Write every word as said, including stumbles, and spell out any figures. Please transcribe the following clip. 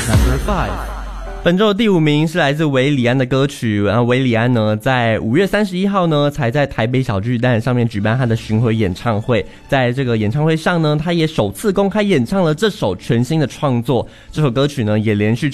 Number five。本周的第五名是来自韦礼安的歌曲，然后韦礼安呢，在五月三十一号呢，才在台北小巨蛋上面举办他的巡回演唱会。在这个演唱会上呢，他也首次公开演唱了这首全新的创作。这首歌曲呢，也连续